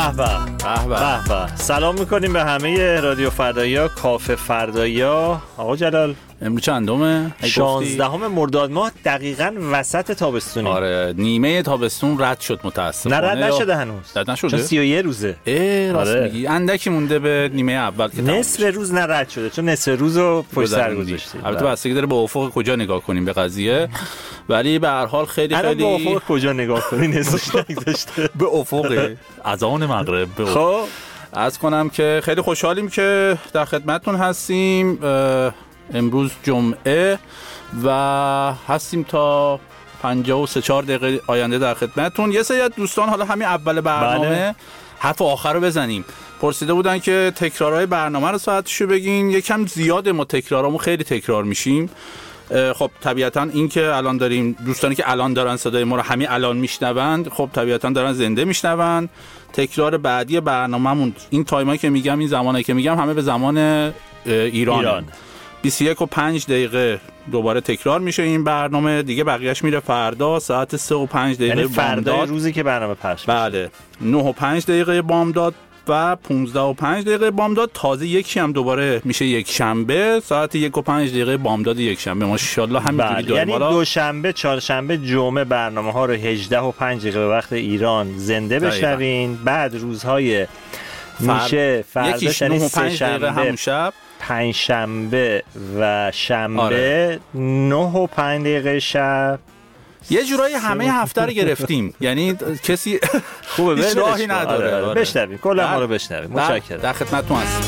به. سلام میکنیم به همه رادیو فردایی‌ها، کافه فردایی‌ها. آقا جلال امروز چندمه؟ 16 مرداد ماه، دقیقاً وسط تابستونی. آره، نیمه تابستون رد شد متاسفانه. نه رد نشده هنوز. رد نشده؟ چون 31 روزه. راست میگی. اندکی مونده به نیمه اول که نصف روز نه رد شده، چون نصف روزو پشت سر گذاشتیم. البته بستگی داره به افق کجا نگاه کنیم به قضیه، ولی به هر حال خیلی به افق کجا نگاه کنین نصفش نگذاشته. به افق اذان مغرب. خب عرض کنم که خیلی خوشحالیم که در خدمتتون هستیم. امروز جمعه و هستیم تا 53 دقیقه آینده در خدمتتون. یه سری دوستان حالا همین اول برنامه حرف آخر رو بزنیم، پرسیده بودن که تکرارهای برنامه رو ساعتشو بگین. یکم زیاده، ما تکرارامون خیلی تکرار میشیم. خب طبیعتا این که الان داریم، دوستانی که الان دارن صدای ما رو همین الان میشنوند، خب طبیعتا دارن زنده میشنوند. تکرار بعدی برنامه‌مون این تایمایی که میگم، این زمانی که میگم، همه به زمان ایران. 21 و 5 دقیقه دوباره تکرار میشه این برنامه دیگه، بقیهش میره فردا ساعت 3 و 5 دقیقه یعنی فردا روزی که برنامه پخش میشه. بله، 9 و 5 دقیقه بامداد و 15 و 5 دقیقه بامداد. تازه یکی هم دوباره میشه یک شنبه ساعت 1 و 5 دقیقه بامداد یک شنبه. ماشاءالله همینجوری داریم. یعنی دوشنبه، چهارشنبه، جمعه برنامه ها رو 18 و 5 دقیقه به وقت ایران زنده بشنوین. بعد روزهای میشه فردا، یعنی 5 دقیقه همون شب، پنجشنبه و شنبه 9 و 5 دقیقه شب. یه جورایی همه هفته رو گرفتیم. یعنی کسی خوبه هیچ راهی نداره. بشنویم کلا ما رو بشنویم. متشکرم. در خدمتتون هستم.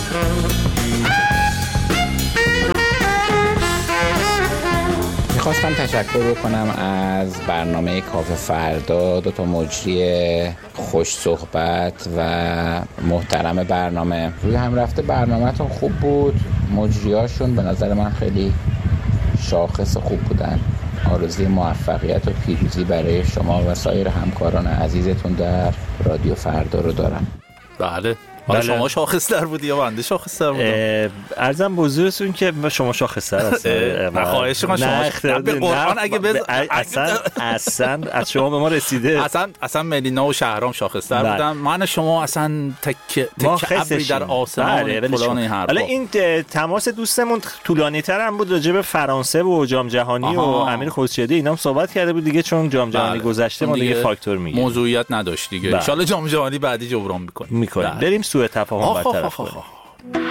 میخواستم تشکر بکنم از برنامه کافه فردا، دو تا مجری خوش صحبت و محترم برنامه. روی هم رفته برنامه‌تون خوب بود، مجریاشون به نظر من خیلی شاخص خوب بودن. آرزوی موفقیت و پیروزی برای شما و سایر همکاران عزیزتون در رادیو فردا رو دارم. بله. شما شاخص‌تر بودی یا بنده شاخص‌تر بودم؟ عرضم به حضورتون که شما شاخص‌تر هستید. خواهش من شما به قرآن اگه اصلا از شما به ما رسیده. اصلا ملینا و شهرام شاخص‌تر بودن. من شما اصلا تک ابری در آسمان فلان این حرفا. حالا این تماس دوستمون طولانی‌تر هم بود، راجع به فرانسه و جام جهانی و امیر خسروی اینا هم صحبت کرده بود دیگه، چون جام جهانی گذشته ما دیگه فاکتور میگیم. موضوعیت نداشت دیگه. ان شاءالله جام جهانی بعدی جبران می‌کنیم. بریم سوء تفاهم برطرف کنیم.